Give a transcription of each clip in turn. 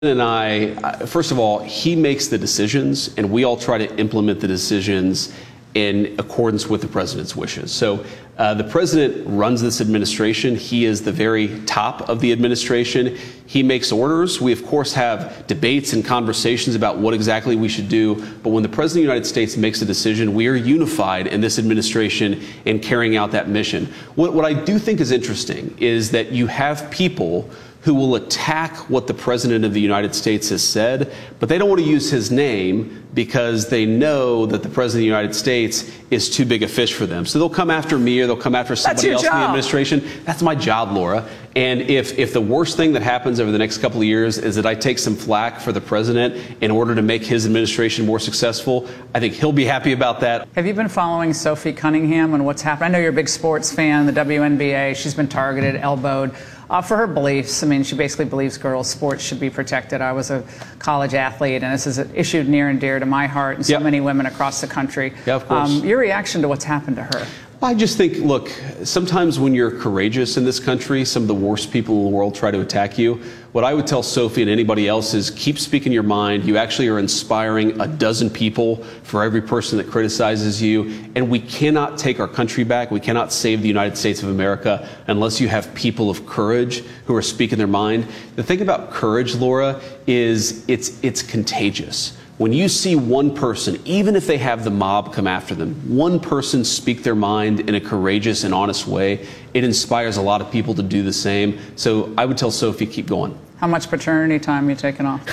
And first of all, he makes the decisions, and we all try to implement the decisions in accordance with the president's wishes. So the president runs this administration. He is the very top of the administration. He makes orders. We, of course, have debates and conversations about what exactly we should do. But when the president of the United States makes a decision, we are unified in this administration in carrying out that mission. What I do think is interesting is that you have people who will attack what the president of the United States has said, but they don't want to use his name because they know that the president of the United States is too big a fish for them. So they'll come after me, or they'll come after somebody else in the administration. That's my job, Laura. And if the worst thing that happens over the next couple of years is that I take some flack for the president in order to make his administration more successful, I think he'll be happy about that. Have you been following Sophie Cunningham and what's happened? I know you're a big sports fan, the WNBA. She's been targeted, elbowed. For her beliefs. I mean, she basically believes girls' sports should be protected. I was a college athlete, and this is an issue near and dear to my heart and so many women across the country. Yeah, of course. Your reaction to what's happened to her? I just think, look, sometimes when you're courageous in this country, some of the worst people in the world try to attack you. What I would tell Sophie and anybody else is keep speaking your mind. You actually are inspiring a dozen people for every person that criticizes you. And we cannot take our country back. We cannot save the United States of America unless you have people of courage who are speaking their mind. The thing about courage, Laura, is it's contagious. When you see one person, even if they have the mob come after them, one person speak their mind in a courageous and honest way, it inspires a lot of people to do the same. So I would tell Sophie, keep going. How much paternity time are you taking off?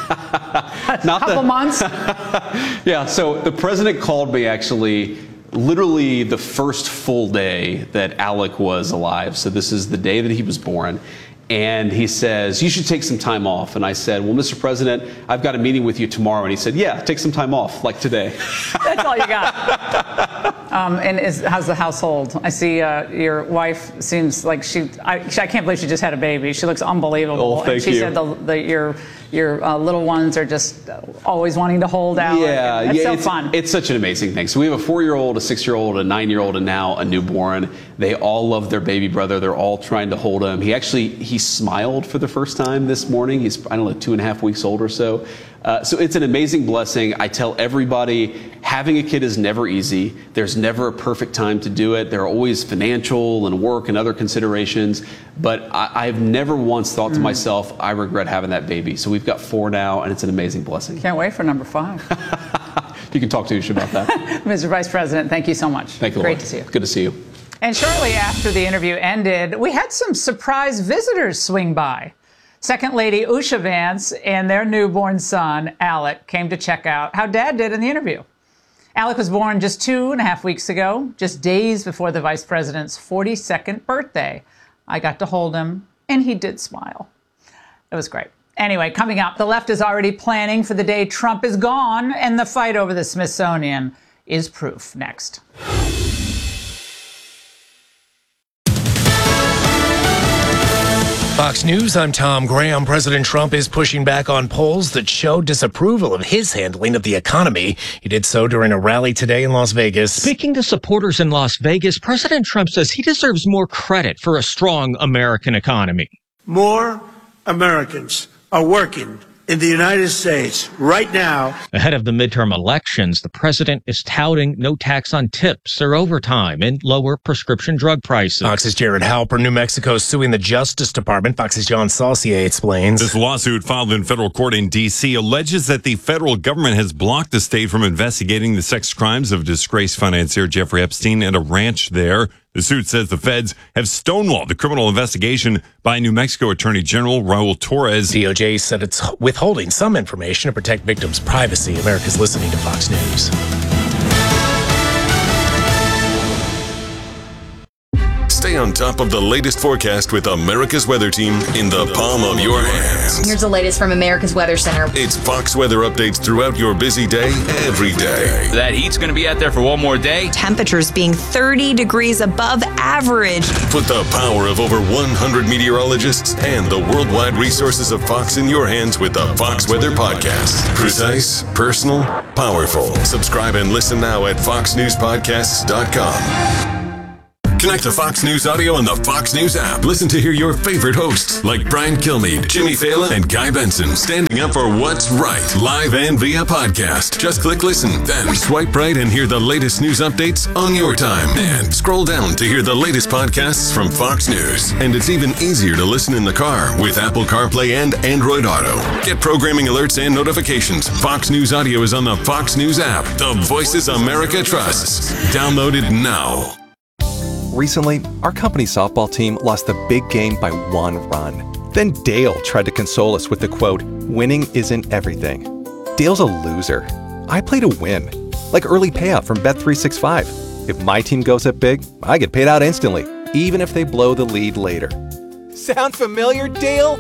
A couple months? Yeah, so the president called me actually literally the first full day that Alec was alive. So this is the day that he was born. And he says, you should take some time off. And I said, well, Mr. President, I've got a meeting with you tomorrow. And he said, yeah, take some time off, like today. That's all you got. How's the household? I see your wife seems like I can't believe she just had a baby. She looks unbelievable. Oh, thank you. She said your little ones are just always wanting to hold out. Yeah, it's so fun. It's such an amazing thing. So we have a 4-year-old, a 6-year-old, a 9-year-old, and now a newborn. They all love their baby brother. They're all trying to hold him. He smiled for the first time this morning. He's, 2.5 weeks old or so. So it's an amazing blessing. I tell everybody, having a kid is never easy. There's never a perfect time to do it. There are always financial and work and other considerations. But I've never once thought to myself, I regret having that baby. So we've got 4 now, and it's an amazing blessing. Can't wait for number 5. You can talk to Usha about that. Mr. Vice President, thank you so much. Thank you, Laura. Great to see you. Good to see you. And shortly after the interview ended, we had some surprise visitors swing by. Second Lady Usha Vance and their newborn son, Alec, came to check out how Dad did in the interview. Alec was born just 2.5 weeks ago, just days before the Vice President's 42nd birthday. I got to hold him, and he did smile. It was great. Anyway, coming up, the left is already planning for the day Trump is gone, and the fight over the Smithsonian is proof. Next. Fox News, I'm Tom Graham. President Trump is pushing back on polls that show disapproval of his handling of the economy. He did so during a rally today in Las Vegas. Speaking to supporters in Las Vegas, President Trump says he deserves more credit for a strong American economy. More Americans are working in the United States right now. Ahead of the midterm elections, the president is touting no tax on tips or overtime and lower prescription drug prices. Fox's Jared Halper. New Mexico is suing the Justice Department. Fox's John Saucier explains. This lawsuit filed in federal court in D.C. alleges that the federal government has blocked the state from investigating the sex crimes of disgraced financier Jeffrey Epstein at a ranch there. The suit says the feds have stonewalled the criminal investigation by New Mexico Attorney General Raul Torres. DOJ said it's withholding some information to protect victims' privacy. America's listening to Fox News. Stay on top of the latest forecast with America's Weather Team in the palm of your hands. Here's the latest from America's Weather Center. It's Fox weather updates throughout your busy day, every day. That heat's going to be out there for one more day. Temperatures being 30 degrees above average. Put the power of over 100 meteorologists and the worldwide resources of Fox in your hands with the Fox Weather Podcast. Precise, personal, powerful. Subscribe and listen now at foxnewspodcasts.com. Connect to Fox News Audio on the Fox News app. Listen to hear your favorite hosts like Brian Kilmeade, Jimmy Fallon, and Guy Benson standing up for what's right, live and via podcast. Just click listen, then swipe right and hear the latest news updates on your time. And scroll down to hear the latest podcasts from Fox News. And it's even easier to listen in the car with Apple CarPlay and Android Auto. Get programming alerts and notifications. Fox News Audio is on the Fox News app. The voices America trusts. Download it now. Recently, our company's softball team lost the big game by 1 run. Then Dale tried to console us with the quote, "Winning isn't everything." Dale's a loser. I play to win. Like early payout from Bet365. If my team goes up big, I get paid out instantly, even if they blow the lead later. Sound familiar, Dale?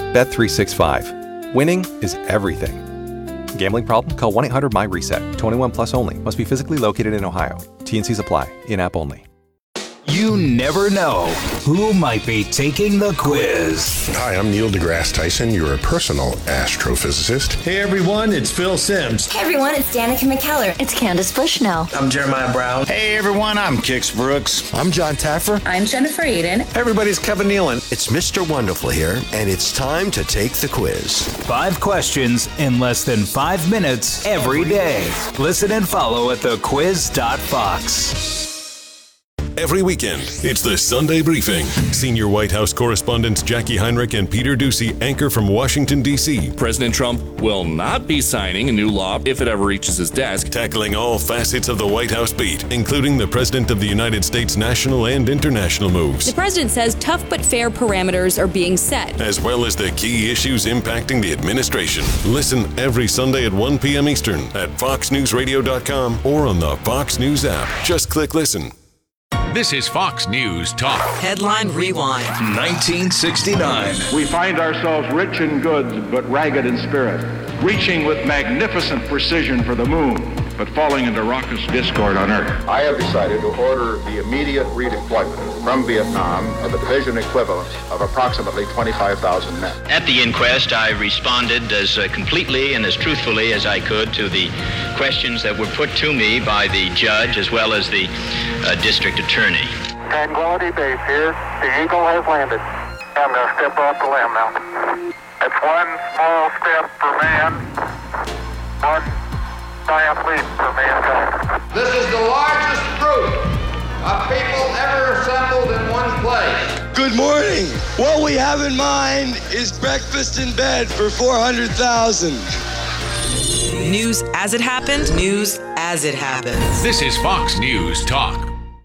Bet365. Winning is everything. Gambling problem? Call 1-800-MY-RESET. 21 plus only. Must be physically located in Ohio. T&Cs apply. In-app only. You never know who might be taking the quiz. Hi, I'm Neil deGrasse Tyson, your personal astrophysicist. Hey everyone, it's Phil Simms. Hey everyone, it's Danica McKellar. It's Candace Bushnell. I'm Jeremiah Brown. Hey everyone, I'm Kix Brooks. I'm John Taffer. I'm Jennifer Aiden. Everybody's Kevin Nealon. It's Mr. Wonderful here, and it's time to take the quiz. 5 questions in less than 5 minutes every day. Listen and follow at thequiz.fox. Every weekend, it's the Sunday Briefing. Senior White House correspondents Jackie Heinrich and Peter Doocy anchor from Washington, D.C. President Trump will not be signing a new law if it ever reaches his desk. Tackling all facets of the White House beat, including the President of the United States national and international moves. The president says tough but fair parameters are being set, as well as the key issues impacting the administration. Listen every Sunday at 1 p.m. Eastern at foxnewsradio.com or on the Fox News app. Just click listen. This is Fox News Talk. Headline Rewind. 1969. We find ourselves rich in goods, but ragged in spirit, reaching with magnificent precision for the moon, but falling into raucous discord on Earth. I have decided to order the immediate redeployment from Vietnam of the division equivalent of approximately 25,000 men. At the inquest, I responded as completely and as truthfully as I could to the questions that were put to me by the judge as well as the district attorney. Tranquility Base here. The Eagle has landed. I'm going to step off the limb now. It's one small step for man, one giant leap for mankind. This is the largest group of people ever assembled in one place. Good morning. What we have in mind is breakfast in bed for 400,000. News as it happened, news as it happens. This is Fox News Talk.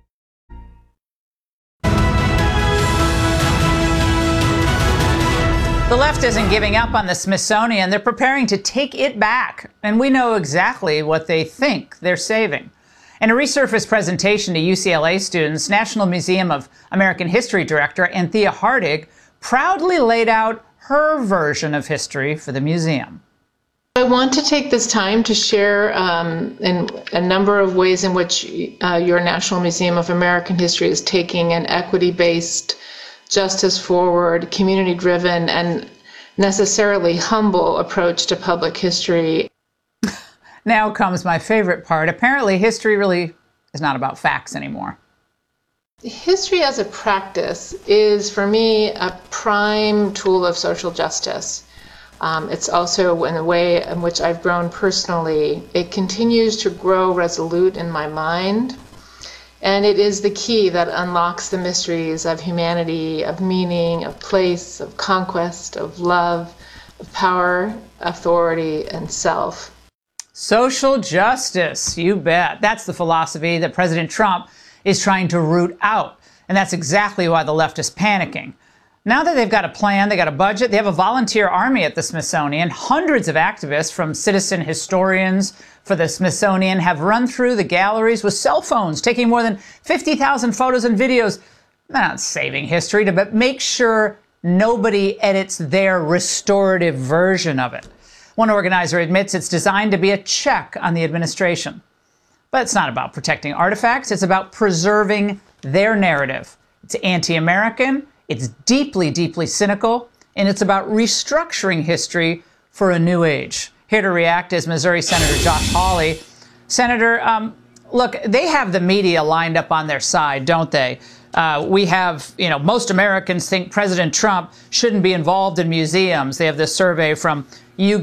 The left isn't giving up on the Smithsonian. They're preparing to take it back. And we know exactly what they think they're saving. In a resurfaced presentation to UCLA students, National Museum of American History Director Anthea Hardig proudly laid out her version of history for the museum. I want to take this time to share in a number of ways in which your National Museum of American History is taking an equity-based, justice-forward, community-driven, and necessarily humble approach to public history. Now comes my favorite part. Apparently, history really is not about facts anymore. History as a practice is, for me, a prime tool of social justice. It's also in the way in which I've grown personally. It continues to grow resolute in my mind, and it is the key that unlocks the mysteries of humanity, of meaning, of place, of conquest, of love, of power, authority, and self. Social justice, you bet. That's the philosophy that President Trump is trying to root out, and that's exactly why the left is panicking. Now that they've got a plan, they got a budget, they have a volunteer army at the Smithsonian. Hundreds of activists from citizen historians for the Smithsonian have run through the galleries with cell phones, taking more than 50,000 photos and videos. They're not saving history, but make sure nobody edits their restorative version of it. One organizer admits it's designed to be a check on the administration. But it's not about protecting artifacts, it's about preserving their narrative. It's anti-American, it's deeply, deeply cynical, and it's about restructuring history for a new age. Here to react is Missouri Senator Josh Hawley. Senator, look, they have the media lined up on their side, don't they? We have, most Americans think President Trump shouldn't be involved in museums. They have this survey from